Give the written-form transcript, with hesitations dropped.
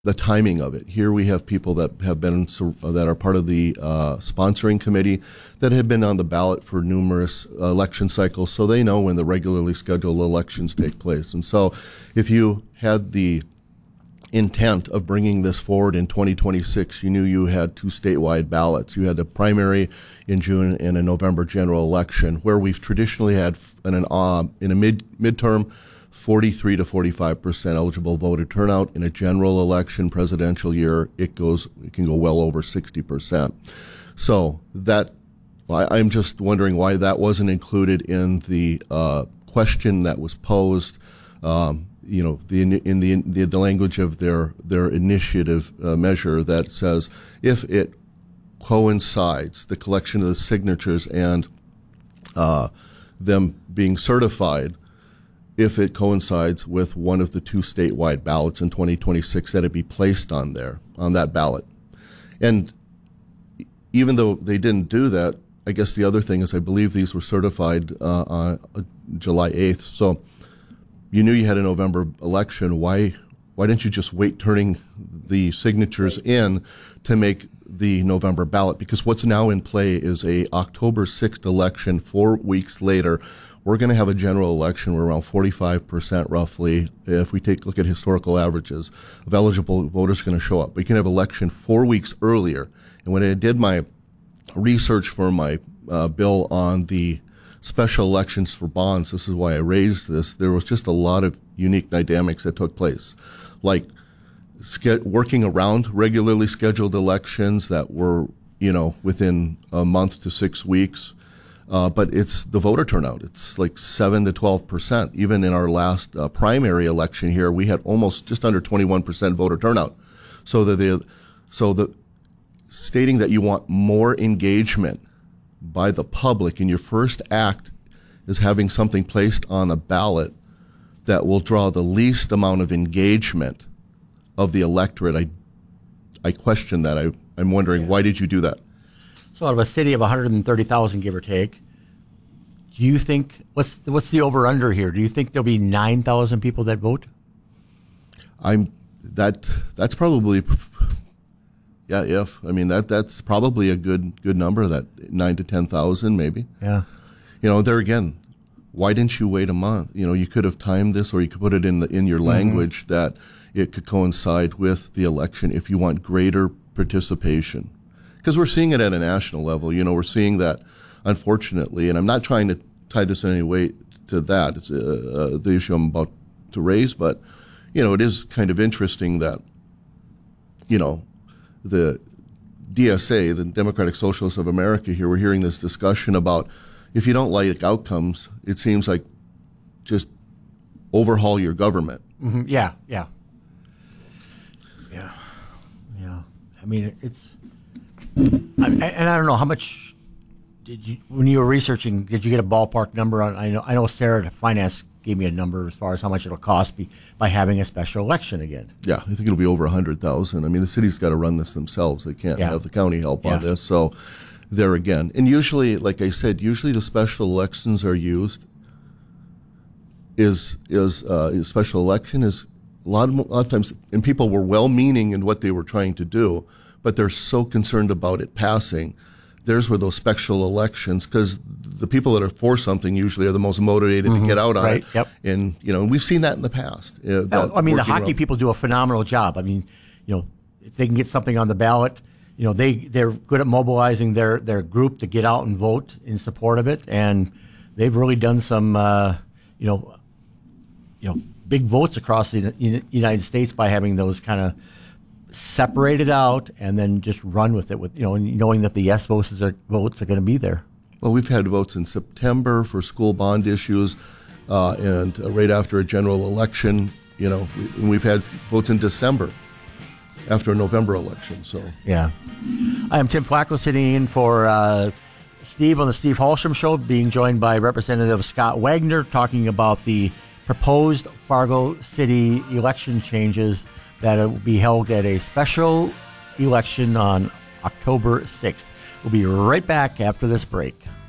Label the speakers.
Speaker 1: the timing of it. Here we have people that have been that are part of the sponsoring committee that have been on the ballot for numerous election cycles, so they know when the regularly scheduled elections take place. And so if you had the intent of bringing this forward in 2026, you knew you had two statewide ballots. You had a primary in June and a November general election, where we've traditionally had in a midterm 43 to 45% eligible voter turnout. In a general election presidential year, it can go well over 60%. So I'm just wondering why that wasn't included in the question that was posed. The language of their initiative measure that says if it coincides, the collection of the signatures and them being certified, if it coincides with one of the two statewide ballots in 2026, that it be placed on that ballot. And even though they didn't do that, I guess the other thing is I believe these were certified on July 8th. So you knew you had a November election. Why didn't you just wait turning the signatures in to make the November ballot? Because what's now in play is a October 6th election 4 weeks later. We're going to have a general election where around 45% roughly, if we look at historical averages, of eligible voters are going to show up. We can have election 4 weeks earlier. And when I did my research for my bill on the special elections for bonds, this is why I raised this, there was just a lot of unique dynamics that took place, like working around regularly scheduled elections that were, within a month to 6 weeks. But it's the voter turnout. It's like 7 to 12%. Even in our last primary election here, we had almost just under 21% voter turnout. So the stating that you want more engagement by the public in your first act is having something placed on a ballot that will draw the least amount of engagement of the electorate. I question that. I'm wondering, why did you do that?
Speaker 2: So out of a city of 130,000, give or take, do you think, what's the over-under here? Do you think there'll be 9,000 people that vote?
Speaker 1: That's probably, that's probably a good number, that 9 to 10,000 maybe.
Speaker 2: Yeah.
Speaker 1: There again, why didn't you wait a month? You could have timed this, or you could put it in your language that it could coincide with the election if you want greater participation. Because we're seeing it at a national level. We're seeing that, unfortunately, and I'm not trying to tie this in any way to that. It's the issue I'm about to raise, but, it is kind of interesting that, the DSA, the Democratic Socialists of America here, we're hearing this discussion about if you don't like outcomes, it seems like just overhaul your government.
Speaker 2: Mm-hmm. Yeah. I mean, and I don't know how much when you were researching, did you get a ballpark number on? I know Sarah at Finance gave me a number as far as how much it'll cost by having a special election again.
Speaker 1: Yeah, I think it'll be over 100,000. I mean, the city's got to run this themselves. They can't have the county help on this. So there again, and usually, like I said, the special elections are used. Special election is a lot of times, and people were well-meaning in what they were trying to do, but they're so concerned about it passing. There's where those special elections, because the people that are for something usually are the most motivated to get out on it. Yep. And, we've seen that in the past.
Speaker 2: The hockey people do a phenomenal job. I mean, if they can get something on the ballot, they're good at mobilizing their group to get out and vote in support of it. And they've really done some, big votes across the United States by having those kind of separated out and then just run with it, knowing that the yes votes are going to be there.
Speaker 1: Well, we've had votes in September for school bond issues, and right after a general election, and we've had votes in December after a November election. So
Speaker 2: yeah, I am Tim Flacco, sitting in for Steve on the Steve Hallstrom Show, being joined by Representative Scott Wagner, talking about the proposed Fargo City election changes that will be held at a special election on October 6th. We'll be right back after this break.